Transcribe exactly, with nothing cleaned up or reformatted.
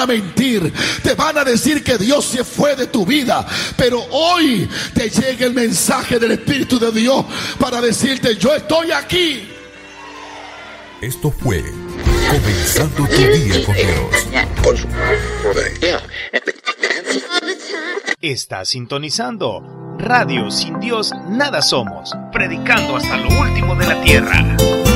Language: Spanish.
a mentir, te van a decir que Dios se fue de tu vida, pero hoy te llega el mensaje del Espíritu de Dios para decirte: yo estoy aquí. Esto fue Comenzando tu Día con Dios. Estás sintonizando Radio Sin Dios Nada Somos, predicando hasta lo último de la tierra.